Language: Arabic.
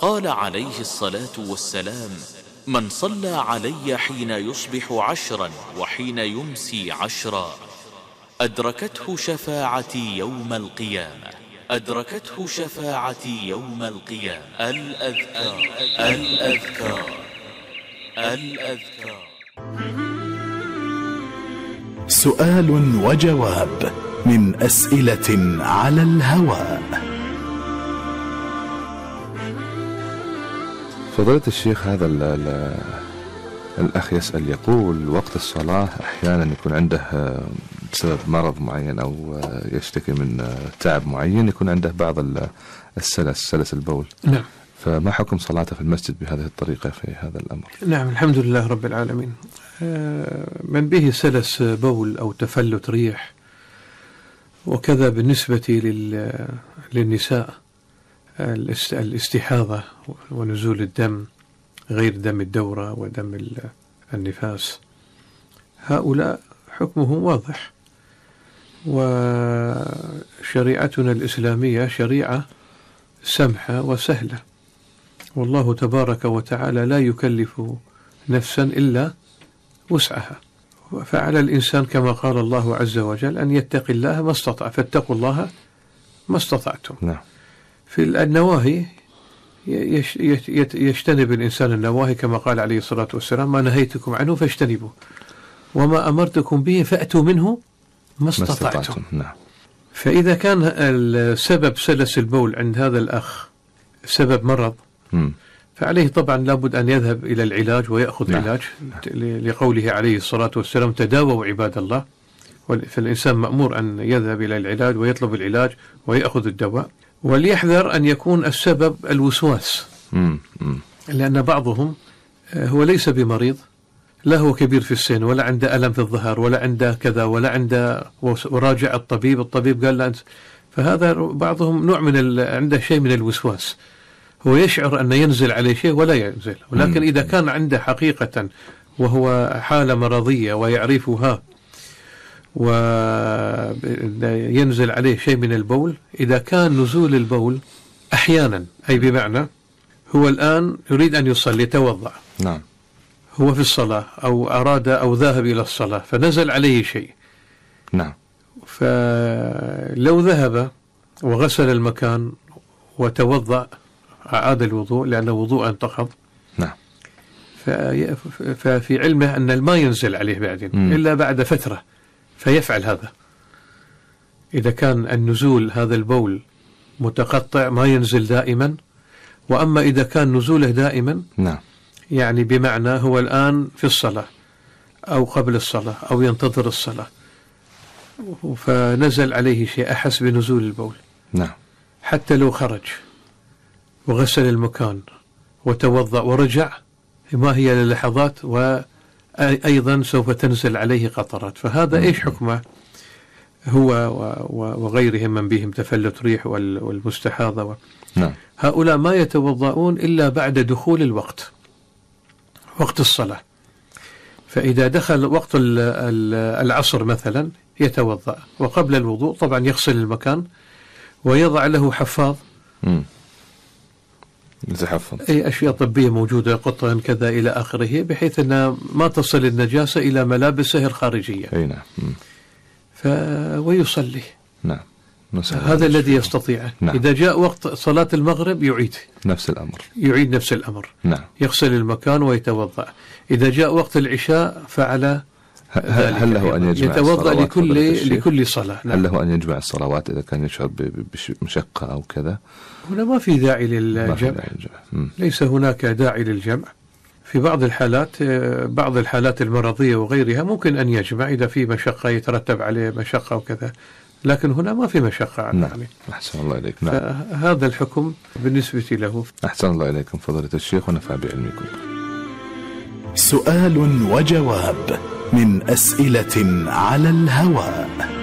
قال عليه الصلاة والسلام: من صلى علي حين يصبح 10 وحين يمسي 10 أدركته شفاعتي يوم القيامة. أدركته شفاعتي يوم القيامة. الأذكار الأذكار الأذكار. سؤال وجواب من أسئلة على الهواء. فضيلة الشيخ، هذا الأخ يسأل يقول: وقت الصلاة أحيانا يكون عنده بسبب مرض معين أو يشتكي من تعب معين، يكون عنده بعض سلس البول. نعم. فما حكم صلاته في المسجد بهذه الطريقة في هذا الأمر؟ نعم، الحمد لله رب العالمين. من به سلس بول أو تفلت ريح، وكذا بالنسبة للنساء الاستحاضة ونزول الدم غير دم الدورة ودم النفاس، هؤلاء حكمهم واضح. وشريعتنا الإسلامية شريعة سمحة وسهلة، والله تبارك وتعالى لا يكلف نفسا إلا وسعها، فعلى الإنسان كما قال الله عز وجل أن يتقي الله ما استطاع، فاتقوا الله ما استطعتم. نعم. في النواهي يجتنب الإنسان النواهي كما قال عليه الصلاة والسلام: ما نهيتكم عنه فاجتنبوا وما أمرتكم به فأتوا منه ما استطعتم. نعم. فإذا كان السبب سلس البول عند هذا الأخ سبب مرض، فعليه طبعا لابد أن يذهب إلى العلاج ويأخذ علاج، لقوله عليه الصلاة والسلام: تداووا عباد الله. فالإنسان مأمور أن يذهب إلى العلاج ويطلب العلاج ويأخذ الدواء، وليحذر أن يكون السبب الوسواس، لأن بعضهم هو ليس بمريض، لا هو كبير في السن ولا عنده ألم في الظهر ولا عنده كذا ولا عنده، وراجع الطبيب قال له أنت، فهذا بعضهم نوع من عنده شيء من الوسواس، هو يشعر أن ينزل عليه شيء ولا ينزل. ولكن إذا كان عنده حقيقة وهو حالة مرضية ويعرفها وينزل عليه شيء من البول، إذا كان نزول البول أحيانا، أي بمعنى هو الآن يريد أن يصلي يتوضأ، نعم، هو في الصلاة أو أراد أو ذهب إلى الصلاة فنزل عليه شيء، نعم، فلو ذهب وغسل المكان وتوضأ أعاد الوضوء لأنه وضوء انتقض، نعم، ففي علمه أن الماء ينزل عليه بعدين إلا بعد فترة، فيفعل هذا. إذا كان النزول هذا البول متقطع ما ينزل دائما، وأما إذا كان نزوله دائما، نعم، يعني بمعنى هو الآن في الصلاة أو قبل الصلاة أو ينتظر الصلاة فنزل عليه شيء أحس بنزول البول، نعم، حتى لو خرج وغسل المكان وتوضأ ورجع، ما هي للحظات وأيضا سوف تنزل عليه قطرات، فهذا إيش حكمه هو وغيرهم من بهم تفلت ريح والمستحاضة نعم. هؤلاء ما يتوضؤون إلا بعد دخول الوقت، وقت الصلاة. فإذا دخل وقت العصر مثلا يتوضأ، وقبل الوضوء طبعا يغسل المكان ويضع له حفاظ، يتحفظ أي أشياء طبية موجودة، قطن كذا إلى آخره، بحيث أن ما تصل النجاسة إلى ملابسه الخارجية. أي نعم. ويصلي. نعم. هذا الذي يستطيعه. نعم. إذا جاء وقت صلاة المغرب يعيد نفس الأمر. يعيد نفس الأمر. نعم. يغسل المكان ويتوضأ. إذا جاء وقت العشاء فعل هل له أن يجمع يتوضأ لكل صلاة. نعم. هل له أن يجمع الصلوات إذا كان يشعر بمشقة أو كذا؟ هنا ما في داعي للجمع. ليس هناك داعي للجمع. في بعض الحالات المرضية وغيرها ممكن أن يجمع إذا في مشقة يترتب عليه مشقة وكذا، لكن هنا ما في مشقة. نعم. أحسن الله إليك. نعم. هذا الحكم بالنسبة له. أحسن الله إليكم فضيلة الشيخ ونفع بعلمكم. سؤال وجواب من أسئلة على الهواء.